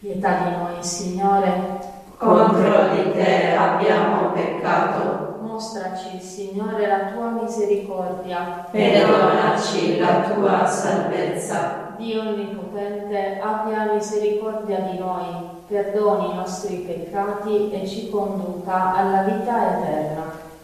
Pietà di noi, Signore. Contro di te abbiamo peccato. Mostraci, Signore, la tua misericordia e donaci la tua salvezza. Dio Onnipotente, abbia misericordia di noi, perdoni i nostri peccati e ci conduca alla vita eterna.